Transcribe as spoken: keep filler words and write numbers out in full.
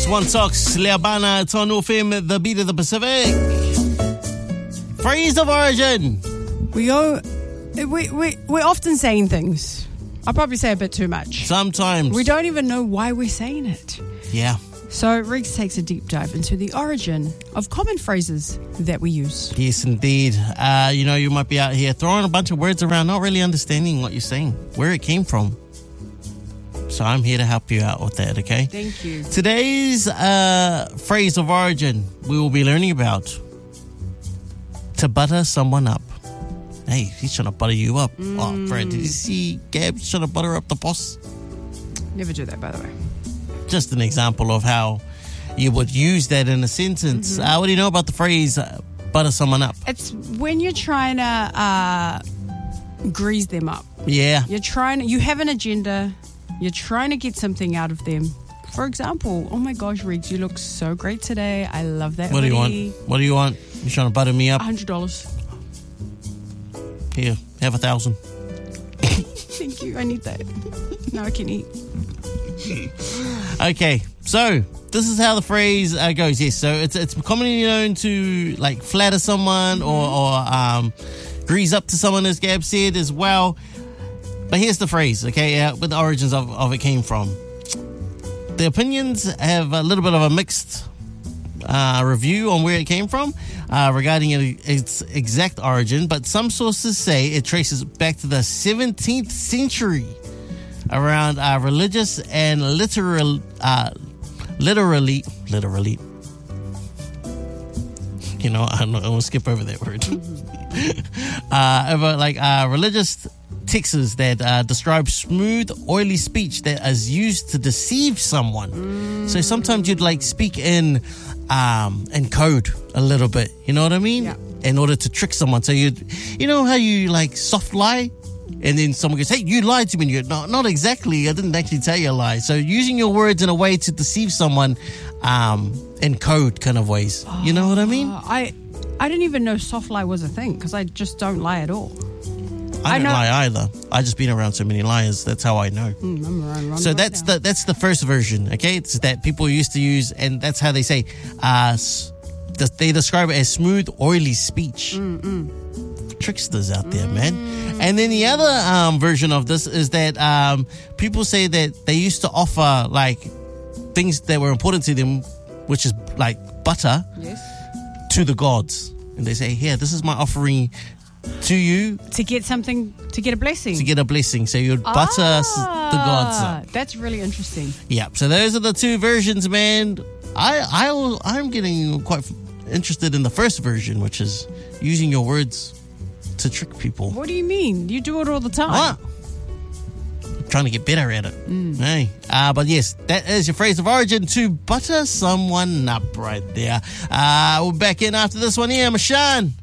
One Socks, Leabana, Tonu Fem, The Beat of the Pacific. Phrase of origin. We go, we, we, we're often saying things. I probably say a bit too much. Sometimes. We don't even know why we're saying it. Yeah. So Riggs takes a deep dive into the origin of common phrases that we use. Yes, indeed. Uh, you know, you might be out here throwing a bunch of words around, not really understanding what you're saying, where it came from. So I'm here to help you out with that, okay? Thank you. Today's uh, phrase of origin we will be learning about: to butter someone up. Hey, he's trying to butter you up. Mm. Oh, Fred, did you see Gab? He's trying to butter up the boss. Never do that, by the way. Just an example of how you would use that in a sentence. Mm-hmm. Uh, what do you know about the phrase uh, butter someone up? It's when you're trying to uh, grease them up. Yeah. You're trying to, you have an agenda. You're trying to get something out of them. For example, oh my gosh, Riggs, you look so great today. I love that. What do you hoodie. want? What do you want? You trying to butter me up? one hundred dollars. Here, have a thousand. Thank you. I need that. Now I can eat. Okay, so this is how the phrase uh, goes. Yes, so it's it's commonly known to like flatter someone or, or um, grease up to someone, as Gab said as well. But here's the phrase, okay, uh, with the origins of, of it came from. The opinions have a little bit of a mixed uh, review on where it came from uh, regarding it, its exact origin, but some sources say it traces back to the seventeenth century around uh, religious and literal, uh, literally, literally, you know, I'm going to skip over that word. uh, over like uh, religious texts that uh, describe smooth, oily speech that is used to deceive someone. Mm. So sometimes you'd like speak in um, in code a little bit. You know what I mean? Yeah. In order to trick someone. So you, you know how you like soft lie, and then someone goes, "Hey, you lied to me." And you're not, not exactly. I didn't actually tell you a lie. So using your words in a way to deceive someone, um, in code kind of ways. Oh, you know what I mean? I, I didn't even know soft lie was a thing because I just don't lie at all. I don't I know. lie either. I just been around so many liars. That's how I know. Mm, I'm around, so right that's now. the that's the first version. Okay, it's that people used to use, and that's how they say. Uh, they describe it as smooth, oily speech. Mm-mm. Tricksters out there, mm. man. And then the other um, version of this is that um, people say that they used to offer like things that were important to them, which is like butter, yes, to the gods, and they say, "Here, this is my offering to you to get something, to get a blessing, to get a blessing." So you'd butter ah, the gods up. That's really interesting. Yeah. So those are the two versions, man. I I I'm getting quite interested in the first version, which is using your words to trick people. What do you mean? You do it all the time. Ah, I'm trying to get better at it. Mm. Hey. Uh, but yes, that is your phrase of origin: to butter someone up, right there. Uh, we're back in after this one here, Mashan.